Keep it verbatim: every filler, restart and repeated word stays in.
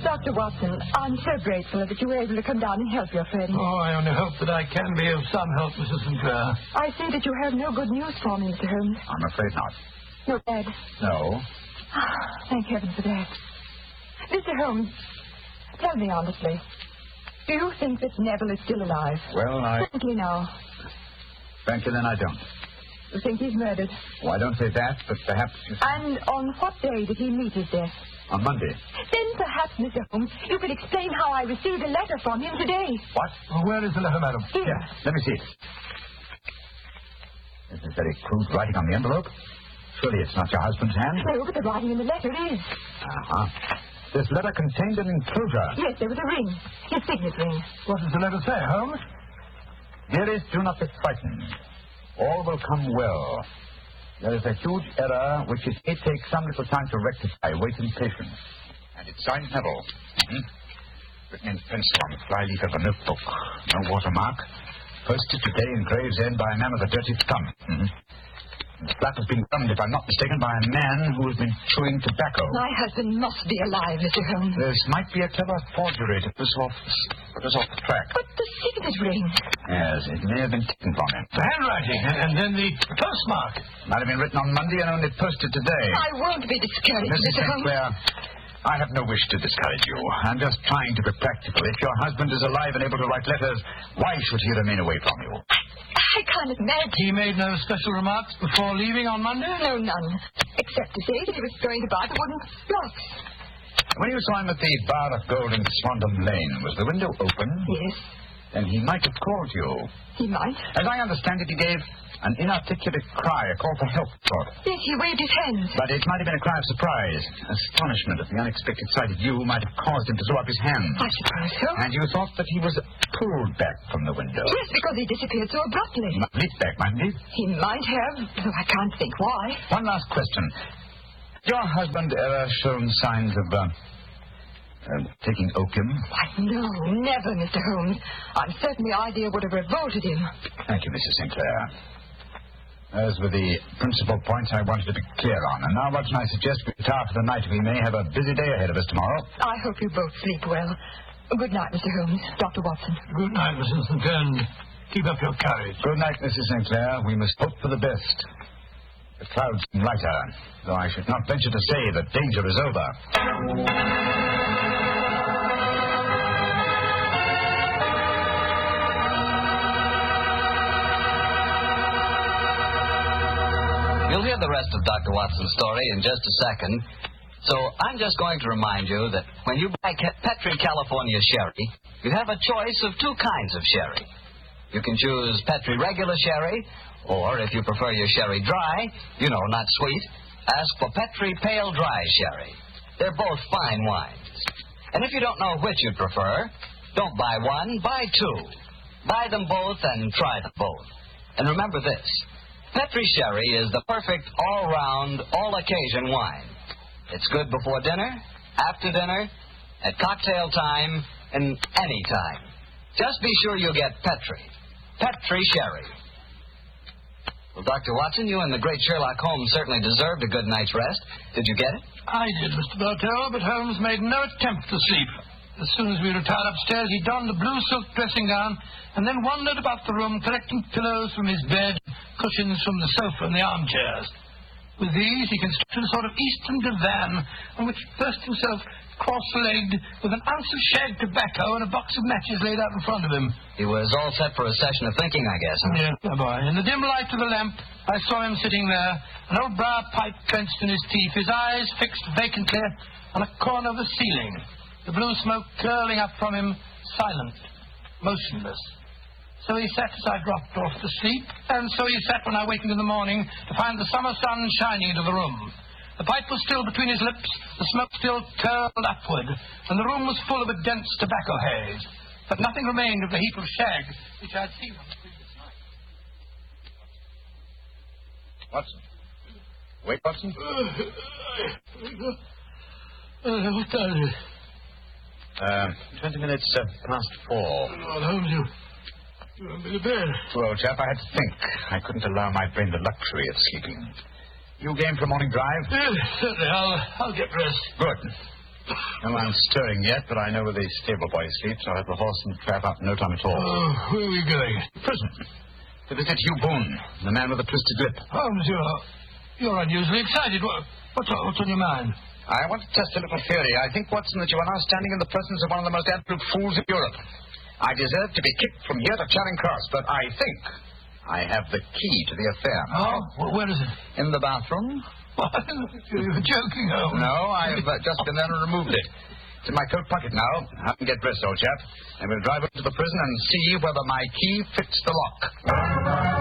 Doctor Watson, I'm so grateful that you were able to come down and help your friend. Oh, I only hope that I can be of some help, Missus Sinclair. I see that you have no good news for me, Mister Holmes. I'm afraid not. No bad. No. Thank heaven for that. Mister Holmes, tell me honestly, do you think that Neville is still alive? Well, I... Frankly now. Frankly, then I don't. You think he's murdered? Oh, I don't say that, but perhaps you... And on what day did he meet his death? On Monday. Then perhaps, Mister Holmes, you could explain how I received a letter from him today. What? Well, where is the letter, madam? Here. Here, let me see it. This is very crude writing on the envelope. Surely it's not your husband's hand? No, but the writing in the letter is. Uh-huh. This letter contained an enclosure. Yes, there was a ring. His signet ring. What does the letter say, Holmes? Dearest, do not be frightened. All will come well. There is a huge error which it may take some little time to rectify. Wait in patience. And it's signed Neville. Mm-hmm. Written in pencil on the flyleaf of a notebook. No watermark. Posted today in Gravesend by a man with a dirty thumb. Mm-hmm. The flap has been thumbed, if I'm not mistaken, by a man who has been chewing tobacco. My husband must be alive, Mister Holmes. This might be a clever forgery to put us off, put us off the track. But the signet ring. Yes, it may have been taken from him. The handwriting, and, and then the postmark. Might have been written on Monday and only posted today. I won't be discouraged, Missus Mister Holmes. Sinclair, I have no wish to discourage you. I'm just trying to be practical. If your husband is alive and able to write letters, why should he remain away from you? I can't imagine. He made no special remarks before leaving on Monday? No, none. Except to say that he was going to buy the wooden blocks. When you saw him at the Bar of Gold in Swandam Lane, was the window open? Yes. Then he might have called you. He might. As I understand it, he gave an inarticulate cry, a call for help, sort of. Yes, he waved his hands. But it might have been a cry of surprise. Astonishment at the unexpected sight of you might have caused him to throw up his hands. I suppose so. And you thought that he was pulled back from the window. Yes, because he disappeared so abruptly. He might leap back, mightn't he? He might have, though I can't think why. One last question. Your husband ever shown signs of, uh, uh, taking opium? Why, no, never, Mister Holmes. I'm certain the idea would have revolted him. Thank you, Missus Sinclair. Those were the principal points I wanted to be clear on. And now, Watson, I suggest we retire for the night. We may have a busy day ahead of us tomorrow. I hope you both sleep well. Good night, Mister Holmes. Doctor Watson. Good night, Missus Sinclair, and keep up your courage. Good night, Missus Sinclair. We must hope for the best. The clouds seem lighter, though I should not venture to say that danger is over. You'll hear the rest of Doctor Watson's story in just a second. So I'm just going to remind you that when you buy Petri California sherry, you have a choice of two kinds of sherry. You can choose Petri regular sherry, or if you prefer your sherry dry, you know, not sweet, ask for Petri pale dry sherry. They're both fine wines. And if you don't know which you'd prefer, don't buy one, buy two. Buy them both and try them both. And remember this. Petri Sherry is the perfect all-round, all-occasion wine. It's good before dinner, after dinner, at cocktail time, and any time. Just be sure you get Petri. Petri Sherry. Well, Doctor Watson, you and the great Sherlock Holmes certainly deserved a good night's rest. Did you get it? I did, Mister Bartell, but Holmes made no attempt to sleep. As soon as we retired upstairs, he donned a blue silk dressing gown and then wandered about the room collecting pillows from his bed, cushions from the sofa and the armchairs. With these, he constructed a sort of eastern divan on which he perched himself cross-legged with an ounce of shag tobacco and a box of matches laid out in front of him. He was all set for a session of thinking, I guess, huh? Yes, my boy. In the dim light of the lamp, I saw him sitting there, an old briar pipe clenched in his teeth, his eyes fixed vacantly on a corner of the ceiling, the blue smoke curling up from him, silent, motionless. So he sat as I dropped off to sleep, and so he sat when I wakened in the morning to find the summer sun shining into the room. The pipe was still between his lips, the smoke still curled upward, and the room was full of a dense tobacco haze. But nothing remained of the heap of shag which I had seen on the previous night. Watson. Wait, Watson. Uh, uh, what time is it? Uh, twenty minutes uh, past four. Lord Holmes, you... You won't be to bed. Well, old chap, I had to think. I couldn't allow my brain the luxury of sleeping. You game for a morning drive? Yes, certainly. I'll, I'll get dressed. Good. No one's stirring yet, but I know where the stable boy sleeps. I'll have the horse and trap up in no time at all. Oh, where are we going? Prison. To visit Hugh Boone, the man with the twisted lip. Holmes, you're, you're unusually excited. What, what's, what's on your mind? I want to test a little theory. I think, Watson, that you are now standing in the presence of one of the most absolute fools in Europe. I deserve to be kicked from here to Charing Cross, but I think I have the key to the affair. Oh? Well, where is it? In the bathroom. What? You're joking, Holmes. No, I've uh, just been there and removed it. It's in my coat pocket now. Have to get dressed, old chap. And we'll drive up to the prison and see whether my key fits the lock.